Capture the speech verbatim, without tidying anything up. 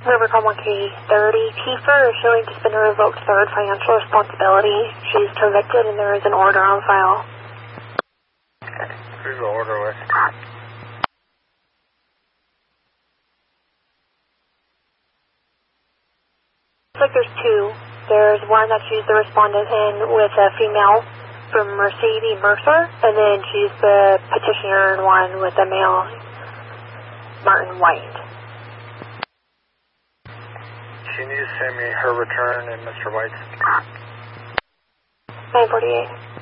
River call one K thirty. Kiefer is showing to spend a revoked third financial responsibility. She's convicted and there is an order on file. Okay. Who's the order with? Looks like there's two. There's one that she's the respondent in with a female from Mercedes Mercer, and then she's the petitioner in one with a male, Martin White. Can you send me her return and Mister White's? nine forty-eight.